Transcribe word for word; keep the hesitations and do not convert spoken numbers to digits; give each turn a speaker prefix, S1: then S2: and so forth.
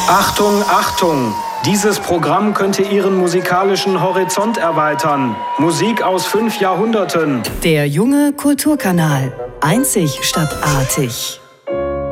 S1: Achtung, Achtung! Dieses Programm könnte Ihren musikalischen Horizont erweitern. Musik aus fünf Jahrhunderten.
S2: Der junge Kulturkanal. Einzig statt artig.